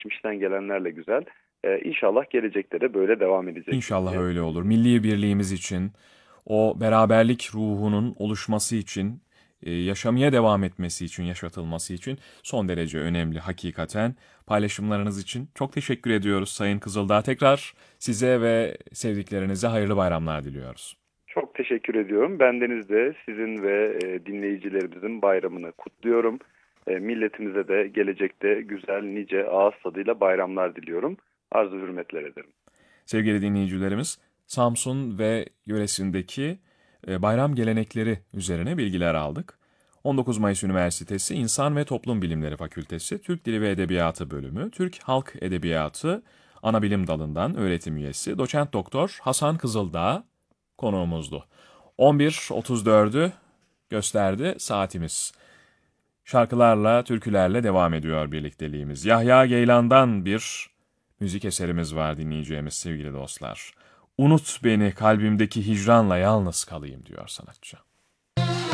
geçmişten gelenlerle güzel. İnşallah gelecekte de böyle devam edecektir İnşallah diye öyle olur. umuyorum. Milli birliğimiz için, o beraberlik ruhunun oluşması için, yaşamaya devam etmesi için, yaşatılması için son derece önemli hakikaten. Paylaşımlarınız için çok teşekkür ediyoruz Sayın Kızıldağ. Tekrar size ve sevdiklerinize hayırlı bayramlar diliyoruz. Çok teşekkür ediyorum. Bendeniz de sizin ve dinleyicilerimizin bayramını kutluyorum. Milletimize de gelecekte güzel, nice, ağız tadıyla bayramlar diliyorum. Arzu hürmetler ederim. Sevgili dinleyicilerimiz, Samsun ve yöresindeki bayram gelenekleri üzerine bilgiler aldık. 19 Mayıs Üniversitesi İnsan ve Toplum Bilimleri Fakültesi Türk Dili ve Edebiyatı Bölümü, Türk Halk Edebiyatı Anabilim Dalı'ndan öğretim üyesi Doçent Doktor Hasan Kızıldağ konuğumuzdu. 11.34'ü gösterdi saatimiz. Şarkılarla, türkülerle devam ediyor birlikteliğimiz. Yahya Geylan'dan bir müzik eserimiz var dinleyeceğimiz sevgili dostlar. Unut beni kalbimdeki hicranla yalnız kalayım diyor sanatçı.